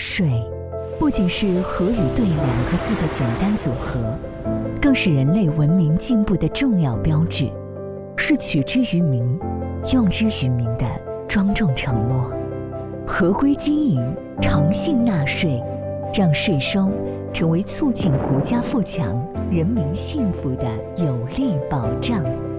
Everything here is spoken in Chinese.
税不仅是和与对两个字的简单组合，更是人类文明进步的重要标志，是取之于民、用之于民的庄重承诺。合规经营、诚信纳税，让税收成为促进国家富强、人民幸福的有力保障。